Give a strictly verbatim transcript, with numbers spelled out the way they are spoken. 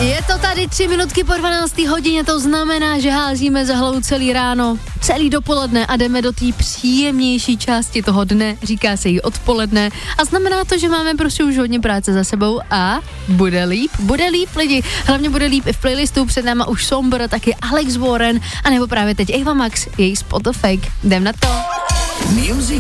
Je to tady tři minutky po dvanácté hodině, to znamená, že házíme za hlavu celý ráno, celý dopoledne a jdeme do té příjemnější části toho dne, říká se jí odpoledne a znamená to, že máme prostě už hodně práce za sebou a bude líp, bude líp lidi, hlavně bude líp i v playlistu, před náma už Somber, taky Alex Warren a nebo právě teď Ava Max, její Spot the Fake, jdem na to. Music